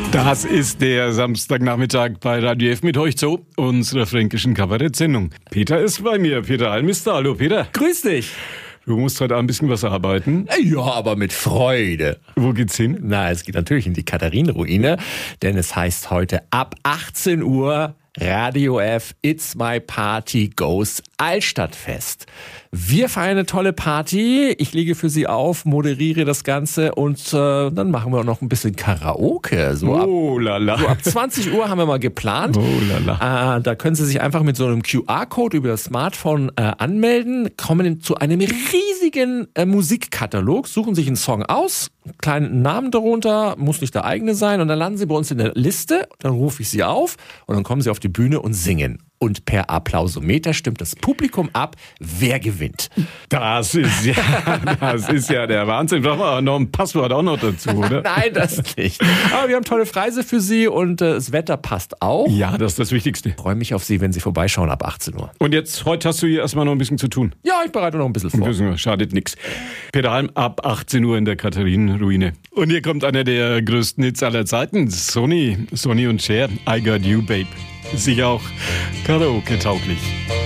Das ist der Samstagnachmittag bei Radio F mit euch zu unserer fränkischen Kabarettsendung. Peter ist bei mir. Peter Alm ist da. Hallo Peter. Grüß dich. Du musst heute ein bisschen was arbeiten. Ja, aber mit Freude. Wo geht's hin? Na, es geht natürlich in die Katharinenruine, denn es heißt heute ab 18 Uhr Radio F, It's My Party Goes Altstadtfest. Wir feiern eine tolle Party. Ich lege für Sie auf, moderiere das Ganze und dann machen wir auch noch ein bisschen Karaoke. So ab 20 Uhr haben wir mal geplant. Da können Sie sich einfach mit so einem QR-Code über das Smartphone anmelden, kommen zu einem riesigen Musikkatalog, suchen sich einen Song aus, einen kleinen Namen darunter, muss nicht der eigene sein und dann landen Sie bei uns in der Liste, dann rufe ich Sie auf und dann kommen Sie auf die Bühne und singen. Und per Applausometer stimmt das Publikum ab, wer gewinnt. Das ist ja der Wahnsinn. Brauchen wir noch ein Passwort auch noch dazu, oder? Nein, das nicht. Aber wir haben tolle Preise für Sie und das Wetter passt auch. Ja, das ist das Wichtigste. Ich freue mich auf Sie, wenn Sie vorbeischauen ab 18 Uhr. Und jetzt, heute hast du hier erstmal noch ein bisschen zu tun. Ja, ich bereite noch ein bisschen vor. Schadet nix. Peter Alm ab 18 Uhr in der Katharinenruine. Und hier kommt einer der größten Hits aller Zeiten. Sonny und Cher, I Got You, Babe. Sicher auch Karaoke tauglich.